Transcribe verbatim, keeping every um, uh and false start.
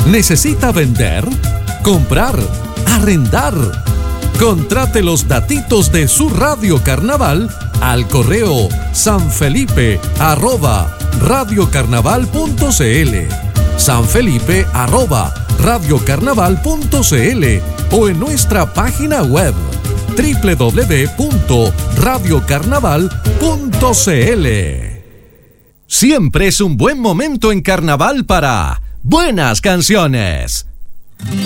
¿Necesita vender? ¿Comprar? ¿Arrendar? Contrate los datitos de su Radio Carnaval al correo sanfelipe arroba radiocarnaval.cl, sanfelipe arroba radiocarnaval.cl o en nuestra página web doble u doble u doble u punto radiocarnaval punto cl. Siempre es un buen momento en Carnaval para buenas canciones.